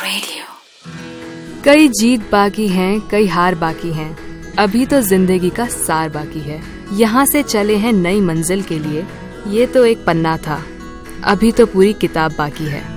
Radio। कई जीत बाकी हैं, कई हार बाकी हैं, अभी तो जिंदगी का सार बाकी है। यहाँ से चले हैं नई मंजिल के लिए, ये तो एक पन्ना था, अभी तो पूरी किताब बाकी है।